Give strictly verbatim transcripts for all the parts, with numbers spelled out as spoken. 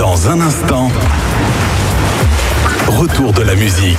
Dans un instant, retour de la musique.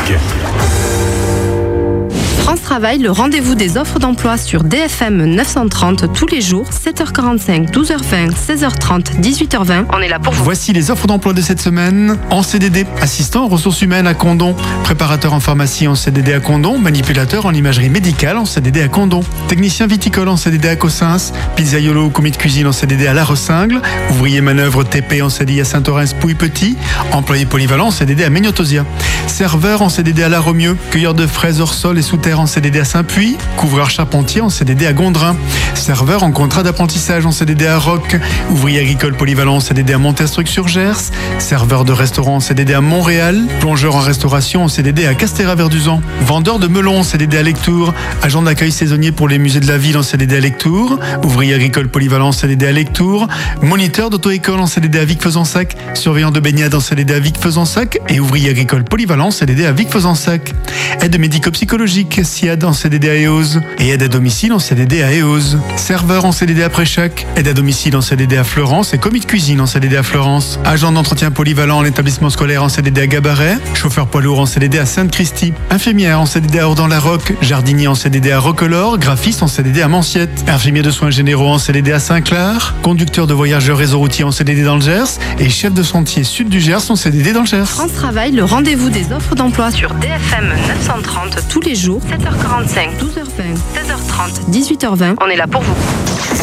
France Travail, le rendez-vous des offres d'emploi sur D F M neuf cent trente tous les jours, sept heures quarante-cinq, douze heures vingt, seize heures trente, dix-huit heures vingt. On est là pour vous. Voici les offres d'emploi de cette semaine. En C D D, assistant aux ressources humaines à Condom, préparateur en pharmacie en C D D à Condom, manipulateur en imagerie médicale en C D D à Condom, technicien viticole en C D D à Cossins, pizzaiolo ou commis de cuisine en C D D à La Ressingle, ouvrier manœuvre T P en C D I à Saint-Orens-Pouille-Petit, employé polyvalent en C D D à Mégnotozia, serveur en C D D à La Romieux, cueilleur de fraises hors sol et sous terre en C D D à Saint-Puy, couvreur charpentier en C D D à Gondrin, serveur en contrat d'apprentissage en C D D à Roques, ouvrier agricole polyvalent en C D D à Montestruc-sur-Gers, serveur de restaurant en C D D à Montréal, plongeur en restauration en C D D à Castéra-Verduzan, vendeur de melons en C D D à Lectoure, agent d'accueil saisonnier pour les musées de la ville en C D D à Lectoure, ouvrier agricole polyvalent en C D D à Lectoure, moniteur d'auto-école en C D D à Vic-Fezensac, surveillant de baignade en C D D à Vic-Fezensac et ouvrier agricole polyvalent en C D D à Vic-Fezensac. Aide médico-psychologique, S I A D en C D D à Eauze et aide à domicile en C D D à Eauze. Serveur en C D D à Préchac, aide à domicile en C D D à Florence et commis de cuisine en C D D à Florence. Agent d'entretien polyvalent en établissement scolaire en C D D à Gabaret, chauffeur poids lourd en C D D à Sainte-Christie, infirmière en C D D à Ordan-la-Roque, jardinier en C D D à Roquelaure, graphiste en C D D à Manciette, infirmier de soins généraux en C D D à Saint-Clar, conducteur de voyageurs réseau routier en C D D dans le Gers et chef de chantier sud du Gers en C D D dans le Gers. France Travail, le rendez-vous des offres d'emploi sur D F M neuf cent trente tous les jours, sept heures quarante-cinq, douze heures vingt, seize heures trente, dix-huit heures vingt. On est là pour vous.